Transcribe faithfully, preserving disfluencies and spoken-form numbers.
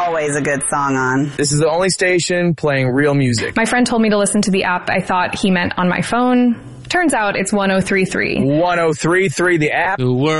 always a good song on. This is the only station playing real music. My friend told me to listen to the app. I thought he meant on my phone. Turns out it's one oh three point three. one oh three point three, the app. The world